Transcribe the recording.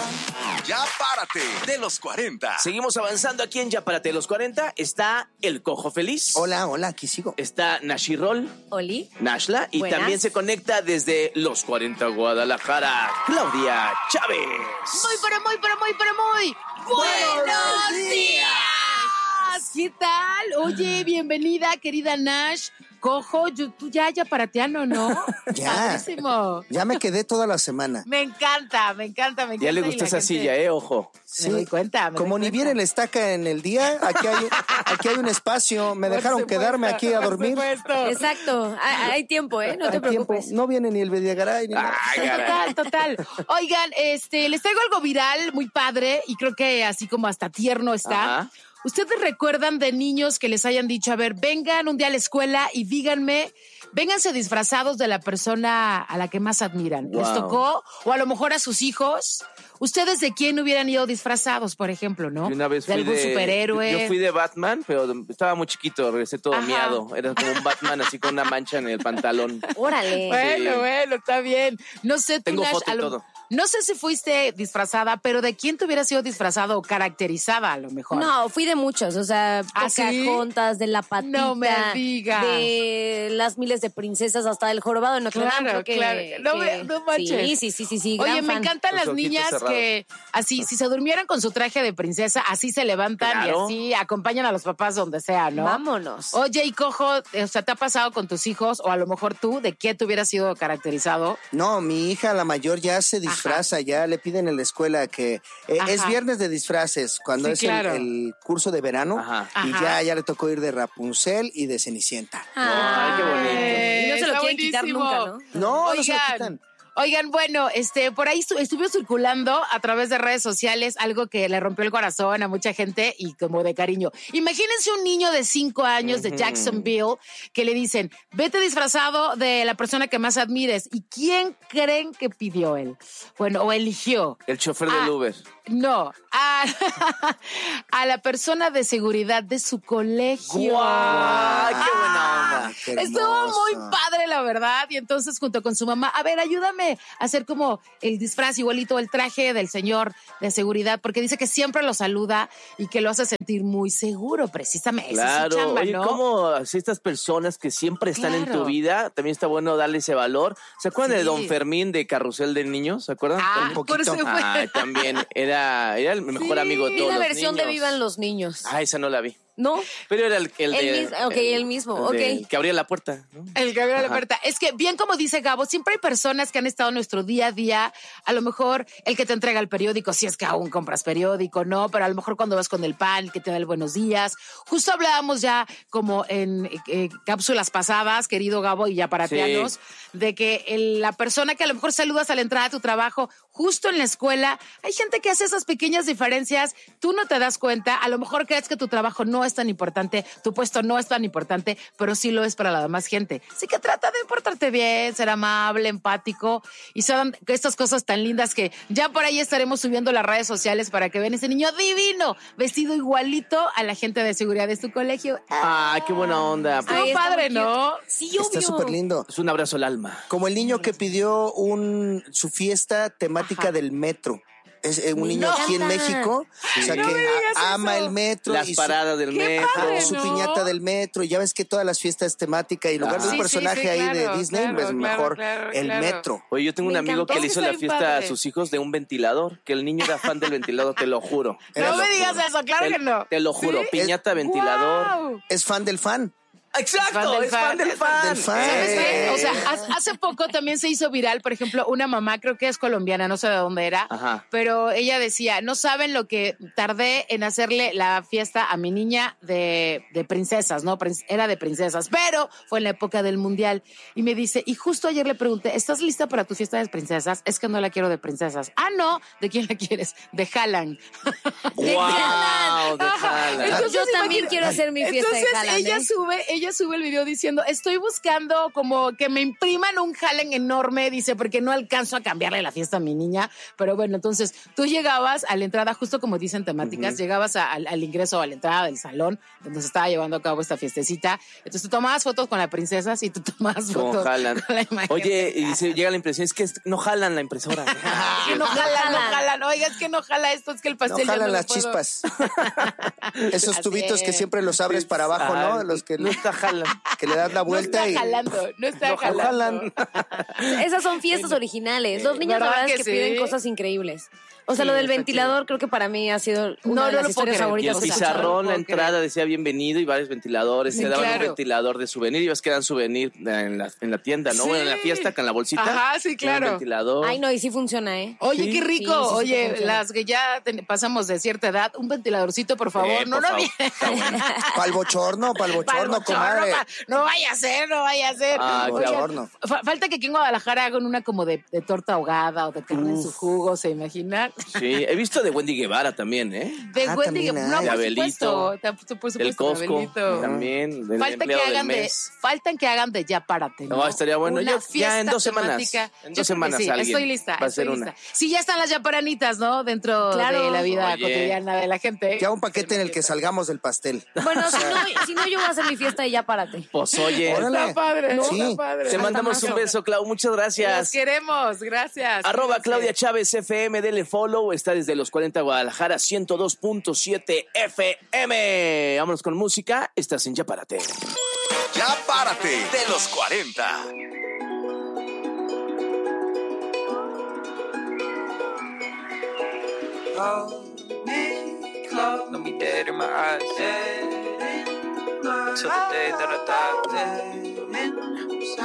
Ya Párate de los 40. Seguimos avanzando aquí en Ya Párate de los 40. Está el Cojo Feliz. Hola, aquí sigo. Está Nashirol. Oli. Nashla. Y Buenas. también se conecta desde los 40 Guadalajara, Claudia Chávez. Muy buenos días. ¿Qué tal? Oye, bienvenida, querida Nash. Cojo, tú ya parateano, ¿no? Ya. Padrísimo. Ya me quedé toda la semana. Me encanta. Ya le gustó esa silla, ojo. Me doy cuenta. Como ni viene la estaca en el día, aquí hay un espacio. Me dejaron quedarme aquí a dormir. Exacto. Hay tiempo, no te Hay tiempo. preocupes. No viene ni el Bediagaray ni nada. Total. Oigan, les traigo algo viral, muy padre, y creo que así como hasta tierno está. Ajá. ¿Ustedes recuerdan de niños que les hayan dicho, a ver, vengan un día a la escuela y díganme, vénganse disfrazados de la persona a la que más admiran? Wow. ¿Les tocó? O a lo mejor a sus hijos. ¿Ustedes de quién hubieran ido disfrazados, por ejemplo, no? Yo una vez de fui algún superhéroe. Yo fui de Batman, pero estaba muy chiquito, regresé todo Ajá. miado. Era como un Batman así con una mancha en el pantalón. Órale. Bueno, está bien. No sé, tú, Tengo Nash, foto y todo. No sé si fuiste disfrazada, pero ¿de quién te hubieras sido disfrazado o caracterizada a lo mejor? No, fui de muchos, o sea, ¿Ah, sí? Pocahontas, de La Patita, No me digas. de las miles de princesas, hasta del jorobado de Notre Dame. Claro, Creo que, claro. No manches. Sí, Oye, gran me fan. encantan las Los ojitos niñas cerrados. que así, si se durmieran con su traje de princesa, así se levantan Claro. y así acompañan a los papás donde sea, ¿no? Vámonos. Oye, y Cojo, o sea, ¿te ha pasado con tus hijos o a lo mejor tú de qué te hubieras sido caracterizado? No, mi hija, la mayor, ya se disfraza, ya le piden en la escuela que es Ajá. viernes de disfraces, cuando Sí, es claro. el curso de verano. Ajá. Y Ajá. ya le tocó ir de Rapunzel y de Cenicienta. Ay, qué bonito. Y no se lo Está quieren quitar buenísimo. nunca, ¿no? No se lo quitan. Oigan, bueno, por ahí estuvo circulando a través de redes sociales algo que le rompió el corazón a mucha gente y como de cariño. Imagínense un niño de 5 años de Jacksonville que le dicen, vete disfrazado de la persona que más admires. ¿Y quién creen que pidió él? Bueno, o eligió. El chofer del Uber. No, a la persona de seguridad de su colegio. ¡Guau! ¡Qué buena onda! Qué Estuvo hermoso. muy padre, la verdad. Y entonces, junto con su mamá, a ver, ayúdame a hacer como el disfraz igualito, el traje del señor de seguridad, porque dice que siempre lo saluda y que lo hace sentir muy seguro, precisamente. Esa es su Claro, chamba, oye, ¿no? ¿cómo así estas personas que siempre están en Claro. tu vida? También está bueno darle ese valor. ¿Se acuerdan Sí. de Don Fermín de Carrusel de Niños? ¿Se acuerdan? Ah, un por poquito. eso fue. Ah, también era el mejor Sí. amigo de Vi todos la los versión niños. de Vivan los Niños. Ah, esa no la vi. ¿No? Pero era el El mismo, que abría la puerta, ¿no? El que abrió la Ajá. puerta. Es que, bien como dice Gabo, siempre hay personas que han estado en nuestro día a día. A lo mejor el que te entrega el periódico, si es que aún compras periódico, ¿no? Pero a lo mejor cuando vas con el pan, el que te da el buenos días. Justo hablábamos ya como en cápsulas pasadas, querido Gabo, y ya para pianos, de que la persona que a lo mejor saludas a la entrada de tu trabajo, justo en la escuela, hay gente que hace esas pequeñas diferencias. Tú no te das cuenta. A lo mejor crees que tu trabajo no es tan importante, tu puesto no es tan importante, pero sí lo es para la demás gente. Así que trata de portarte bien, ser amable, empático, y son estas cosas tan lindas que ya por ahí estaremos subiendo las redes sociales para que vean ese niño divino, vestido igualito a la gente de seguridad de su colegio. Ah, qué buena onda. Estuvo Ay, está padre, muy ¿no? Sí, obvio. Está súper lindo. Es un abrazo al alma. Como el niño que pidió su fiesta temática del metro. Es un niño aquí en encanta. México, o sea, No que me digas ama eso. el metro. Las y paradas del Qué metro. padre, su ¿no? piñata del metro, y ya ves que todas las fiestas temáticas, y en lugar de un Sí, personaje sí, ahí claro, de Disney, claro, pues claro, mejor claro, el claro. metro. Oye, yo tengo un Me amigo encantó. que le Es hizo que la está bien fiesta a padre. sus hijos de un ventilador, que el niño era fan del ventilador, te lo juro. No me digas eso, claro que no. Te lo juro, ¿Sí? piñata, ventilador. ¡Guau! Es fan del fan. Exacto, es fan del fan. Del fan. ¿Sabes qué? O sea, hace poco también se hizo viral, por ejemplo, una mamá, creo que es colombiana, no sé de dónde era, Ajá. pero ella decía, no saben lo que tardé en hacerle la fiesta a mi niña de princesas, ¿no? Era de princesas, pero fue en la época del mundial. Y me dice, y justo ayer le pregunté, ¿estás lista para tu fiesta de princesas? Es que no la quiero de princesas. Ah, no, ¿de quién la quieres? De Haaland. ¡Wow! De Ajá. Haaland. Entonces, Yo también imagina- quiero hacer mi fiesta Entonces de Haaland, ella ¿eh? sube ella sube el video diciendo, estoy buscando como que me impriman un jalen enorme, dice, porque no alcanzo a cambiarle la fiesta a mi niña. Pero bueno, entonces tú llegabas a la entrada, justo como dicen temáticas, llegabas al ingreso, a la entrada del salón donde se estaba llevando a cabo esta fiestecita. Entonces tú tomabas fotos con las princesas y tú tomabas fotos jalan. con la imagen. Oye, y se llega la impresión, es que no jalan la impresora. Que no jalan. Oiga, es que no jala esto, es que el pastel No ya jalan no las lo puedo. chispas. Esos Así tubitos que es. siempre los abres para abajo, ¿no? Los que no está jalan. que le das la No vuelta está y jalando, no está no jalando. jalan. Esas son fiestas originales. Los niños, la ¿verdad verdad es que que sí? piden cosas increíbles. O sea, Sí, lo del está ventilador creo que para mí ha sido una No, de no las lo puedo historias creer. Y favoritas. el que he escuchado. pizarrón, la puedo entrada creer. decía bienvenido y varios ventiladores. Sí, Se daban claro. un ventilador de souvenir y ves que dan souvenir en la tienda, ¿no? Sí. Bueno, en la fiesta, con la bolsita. Ajá, sí, Tiene un claro. ventilador. Ay, no, y sí funciona, ¿eh? Oye, Sí. qué rico. Sí, sí, sí Oye, funciona. las que ya pasamos de cierta edad, un ventiladorcito, por favor. Por favor. Pa'l bochorno, comadre. No vaya a ser. Ah, Oigan, claro. horno. Falta que aquí en Guadalajara hagan una como de torta ahogada o de carne en su jugo, ¿se imaginan? Sí, he visto de Wendy Guevara también, ¿eh? De Ah, Wendy, también no, hay. por Abelito. supuesto. Por supuesto, El Costco Abelito. también, del Falta que empleado del hagan mes. faltan que hagan de ya párate. No, estaría bueno. Una Ya fiesta en 2 semanas. temática. En Yo 2 creo que semanas sí, alguien estoy lista. va a hacer estoy una. lista. Sí, ya están las yaparanitas, ¿no? Dentro Claro. de la vida Oye. cotidiana de la gente. Ya un paquete en el que salgamos del pastel. Bueno, si no, yo voy a hacer mi fiesta y ya párate. Pues oye, Órale. Está padre, Sí. está padre. te mandamos un beso, Clau. Muchas Los gracias. queremos, gracias. Arroba Cuídense. Claudia Chávez FM, dele follow, está desde los 40 Guadalajara, 102.7 FM. Vámonos con música, estás en Ya Párate. Ya párate de los 40. Gonna be dead in my eyes. Till the day that I die.